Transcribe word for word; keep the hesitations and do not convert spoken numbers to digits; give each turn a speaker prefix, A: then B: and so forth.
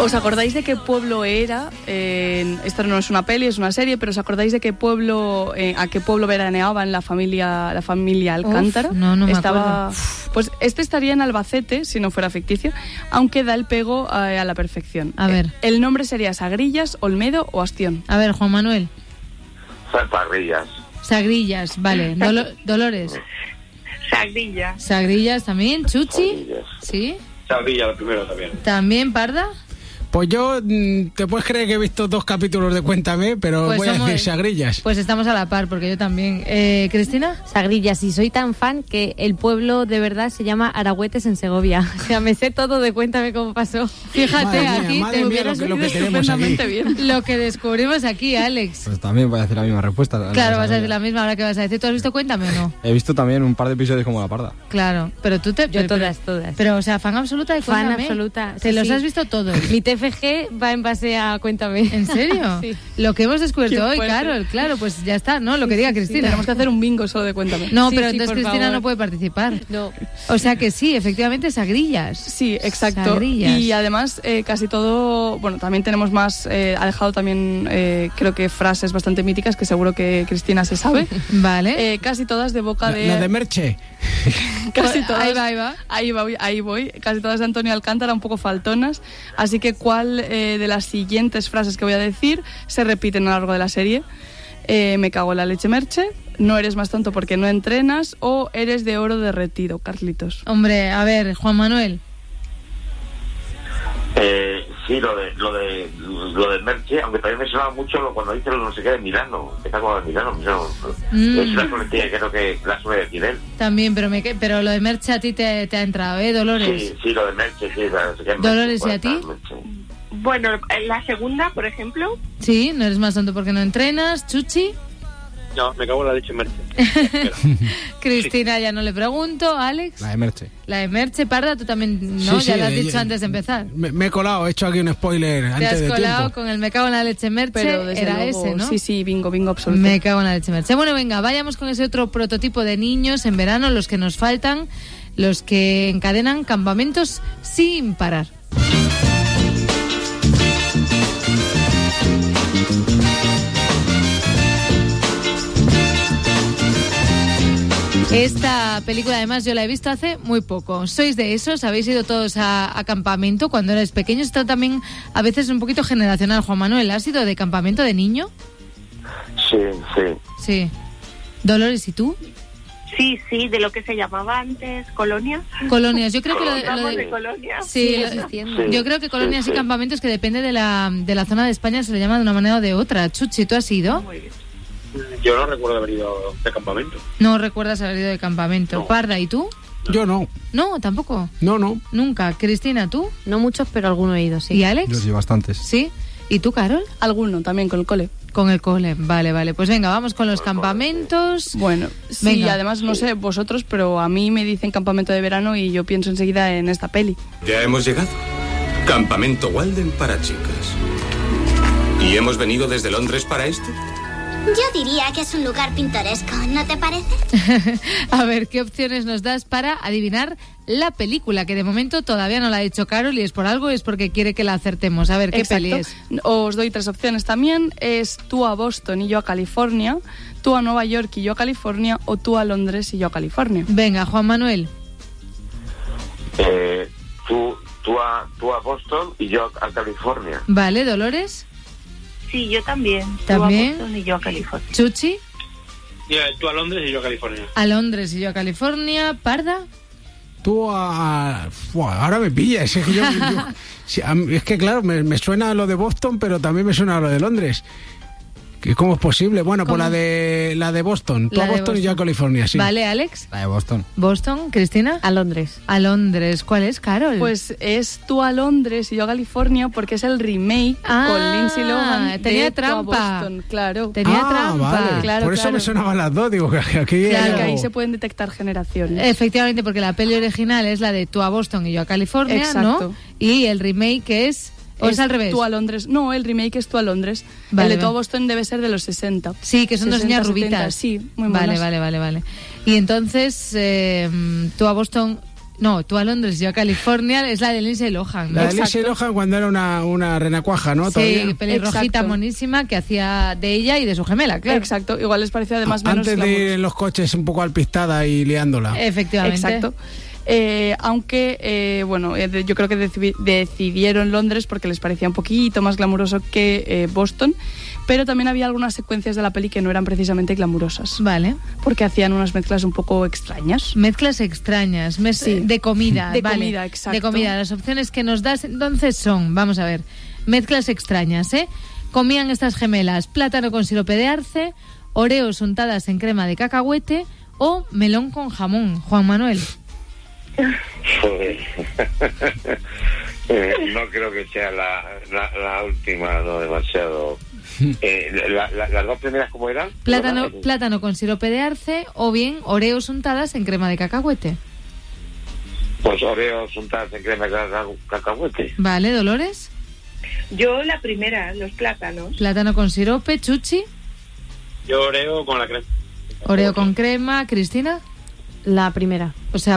A: ¿Os acordáis de qué pueblo era? Eh, esto no es una peli, es una serie, pero ¿os acordáis de qué pueblo, eh, a qué pueblo veraneaba en la familia, la familia Alcántara?
B: Uf, no, no me
A: Estaba,
B: acuerdo.
A: Pues este estaría en Albacete, si no fuera ficticio, aunque da el pego eh, a la perfección.
B: A ver.
A: Eh, el nombre sería Sagrillas, Olmedo o Astión.
B: A ver, Juan Manuel.
C: Sagrillas.
B: Sagrillas, vale. Dolo- Dolores.
D: Sagrillas.
B: Sagrillas también. Chuchi.
C: Sagrillas.
B: Sí.
E: Sagrillas, lo primero también.
B: También Parda.
F: Pues yo, mm, te puedes creer que he visto dos capítulos de Cuéntame, pero
B: Pues
F: voy a
B: somos-
F: decir Sagrillas.
B: Pues estamos a la par, porque yo también. Eh, ¿Cristina?
G: Sagrillas, y soy tan fan que el pueblo de verdad se llama Aragüetes en Segovia. O sea, me sé todo de Cuéntame cómo pasó.
B: Fíjate,
F: Madre mía,
B: aquí
F: madre
B: te
F: mía,
B: hubieras
F: lo que- lo
B: venido
F: que tenemos aquí.
B: estupendamente bien. Lo que descubrimos aquí, Alex.
H: Pues también voy a decir la misma respuesta. la-
B: Claro,
H: la
B: vas a decir
H: Sagrillas.
B: la misma. Ahora que vas a decir, ¿tú has visto Cuéntame o no?
H: He visto también un par de episodios como La Parda.
B: Claro, pero tú te...
G: Yo
B: pero-
G: todas, todas.
B: Pero, o sea, fan absoluta de
G: Fan
B: Cuéntame.
G: absoluta,
B: Te
G: sí,
B: los
G: sí.
B: has visto todos.
G: Mi T F G va en base a Cuéntame.
B: ¿En serio?
G: Sí.
B: Lo que hemos descubierto
A: Qué
B: hoy,
A: fuerte.
B: Carol, claro, pues ya está, ¿no? Lo que diga Cristina.
A: Tenemos que hacer un bingo solo de Cuéntame.
B: No,
G: Sí,
B: pero
G: sí,
B: entonces
G: por
B: Cristina
G: favor.
B: no puede participar.
G: No.
B: O sea que sí, efectivamente, Sagrillas.
A: Sí, exacto.
B: Sagrillas.
A: Y además eh, casi todo, bueno, también tenemos más, eh, ha dejado también eh, creo que frases bastante míticas que seguro que Cristina se sabe.
B: Vale.
A: Eh, casi todas de boca
F: La,
A: de...
F: la de Merche.
A: casi todas,
B: Ahí va, ahí va.
A: Ahí voy, ahí voy. Casi todas de Antonio Alcántara, un poco faltonas. Así que, ¿cuál eh, de las siguientes frases que voy a decir se repiten a lo largo de la serie? Eh, me cago en la leche, Merche. No eres más tonto porque no entrenas. O eres de oro derretido, Carlitos.
B: Hombre, a ver, Juan Manuel.
C: Eh, sí, lo de lo de lo de Merche, aunque también me sonaba mucho lo, cuando dice lo no sé qué de Milano, que está como de Milano, Milano.
B: Mm.
C: Es una coletilla que creo que la suele decir él.
B: También, pero me que- pero lo de Merche a ti te, te ha entrado, ¿eh, Dolores?
C: Sí, sí, lo de Merche, sí, la, no sé qué, Merche,
B: Dolores, ¿y
C: puede
B: a ti?
C: estar, Merche.
D: Bueno, en la segunda, por ejemplo,
B: Sí, no eres más tonto porque no entrenas. Chuchi.
E: No, me cago en la leche, Merche.
B: Cristina, ya no le pregunto. Alex.
H: La de Merche.
B: La de Merche, Parda, tú también, ¿no?
F: Sí,
B: ya
F: sí,
B: lo has
F: eh,
B: dicho
F: eh,
B: antes de empezar.
F: Me, me he colado, he hecho aquí un spoiler
B: Te
F: antes
B: has
F: de
B: colado
F: tiempo.
B: con el me cago en la leche Merche,
A: Pero desde
B: era
A: luego,
B: ese, ¿no?
A: Sí, sí, bingo, bingo absoluto.
B: Me cago en la leche Merche. Bueno, venga, vayamos con ese otro prototipo de niños en verano, los que nos faltan, los que encadenan campamentos sin parar. Esta película, además, yo la he visto hace muy poco. ¿Sois de esos? ¿Habéis ido todos a, a campamento cuando erais pequeños? Está también a veces un poquito generacional. Juan Manuel, ¿has ido de campamento de niño?
C: Sí, sí.
B: Sí. Dolores, ¿y tú?
D: sí, sí, de lo que se llamaba antes colonia.
B: Colonias. Yo creo que lo de... lo
D: Vamos
B: de-
D: de colonia.
B: Sí,
G: Sigue
B: lo-
G: existiendo.
C: Sí.
B: yo creo que colonias
C: sí,
B: y
C: sí.
B: campamentos que depende de la, de la zona de España se le llama de una manera o de otra. Chuchi, ¿tú has ido?
D: Muy bien.
E: Yo no recuerdo haber ido de campamento.
B: No recuerdas haber ido de campamento.
E: No.
B: Parda, ¿y tú?
F: Yo no,
B: No, tampoco.
F: no, no.
B: Nunca. Cristina, ¿tú?
G: No muchos, pero alguno he ido, sí.
B: ¿Y Alex?
H: Yo sí, bastantes.
B: ¿Sí? ¿Y tú, Carol?
A: Alguno también con el cole.
B: Con el cole. Vale, vale. Pues venga, vamos con los campamentos.
A: Bueno, sí,
B: Venga.
A: además no sé vosotros, pero a mí me dicen campamento de verano y yo pienso enseguida en esta peli.
I: Ya hemos llegado. Campamento Walden para chicas. ¿Y hemos venido desde Londres para esto?
J: Yo diría que es un lugar pintoresco, ¿no te parece?
B: A ver, ¿qué opciones nos das para adivinar la película? Que de momento todavía no la ha dicho Carol y es por algo, es porque quiere que la acertemos. A ver, ¿qué
A: Exacto.
B: peli es?
A: Os doy tres opciones también. Es tú a Boston y yo a California, tú a Nueva York y yo a California, o tú a Londres y yo a California.
B: Venga, Juan Manuel.
C: Eh, tú, tú, a, tú a Boston y yo a California.
B: Vale, Dolores.
D: Sí, yo también.
B: También.
D: Tú a Boston y yo a California.
B: Chuchi.
E: Y, eh, tú a Londres y yo a California.
B: A Londres y yo a California. Parda.
F: Tú a... Fua, ahora me pillas. Es que, yo, yo- sí, a mí- es que claro, me, me suena lo de Boston, pero también me suena lo de Londres. ¿Qué- ¿Cómo es posible? Bueno, pues
B: ¿Cómo?
F: la de la de Boston. Tú
B: La
F: a
B: de
F: Boston, y yo a
B: Boston.
F: California, sí.
B: Vale, Alex.
H: La de Boston.
B: Boston. Cristina.
G: A Londres.
B: A Londres. ¿Cuál es, Carol?
A: Pues es tú a Londres y yo a California porque es el remake
B: Ah,
A: con Lindsay Lohan
B: tenía
A: de Tú a
B: trampa.
A: Boston, claro.
B: Tenía
F: ah,
B: trampa.
F: vale.
A: Claro,
F: Por eso
A: claro.
F: me sonaban las dos. Digo, que aquí hay
A: Claro,
F: algo-
A: que ahí se pueden detectar generaciones.
B: Efectivamente, porque la peli original es la de tú a Boston y yo a California,
A: Exacto.
B: ¿no? Y el remake es... ¿O es, al revés?
A: Tú a Londres. No, el remake es tú a Londres.
B: Vale,
A: el de
B: vale.
A: tú a Boston debe ser de los sesenta.
B: Sí, que son dos
A: sesenta,
B: niñas
A: setenta,
B: rubitas.
A: Sí, muy
B: Vale,
A: monas.
B: vale, vale, vale. Y entonces, eh, tú a Boston No, tú a Londres y yo a California es la de Lindsay Lohan.
F: La
B: ¿no?
F: de Lindsay Lohan cuando era una, una renacuaja, ¿no?
B: Sí,
F: Todavía.
B: pelirrojita
A: Exacto.
B: monísima que hacía de ella y de su gemela, claro.
A: Exacto, igual les parecía además menos
F: Antes de ir
A: glamuroso.
F: en los coches un poco alpistada y liándola.
B: Efectivamente.
A: Exacto. Eh, aunque, eh, bueno, eh, de- yo creo que deci- decidieron Londres porque les parecía un poquito más glamuroso que eh, Boston, pero también había algunas secuencias de la peli que no eran precisamente glamurosas,
B: Vale.
A: porque hacían unas mezclas un poco extrañas.
B: Mezclas extrañas, mez-
A: Sí.
B: de comida.
A: De
B: vale.
A: comida, exacto.
B: De comida. Las opciones que nos das entonces son, vamos a ver, mezclas extrañas, ¿eh? Comían estas gemelas plátano con sirope de arce, oreos untadas en crema de cacahuete o melón con jamón. Juan Manuel.
C: Joder. Eh, no creo que sea la, la, la última, no demasiado. Eh, la- la- las dos primeras, ¿cómo eran?
B: Plátano,
C: ¿Verdad?
B: plátano con sirope de arce o bien oreos untadas en crema de cacahuete.
C: Pues oreos untadas en crema de caca- cacahuete.
B: Vale, Dolores.
D: Yo la primera, los plátanos.
B: Plátano con sirope, Chuchi.
E: Yo oreo con la crema.
B: Oreo con crema, Cristina.
G: La primera.
B: O sea,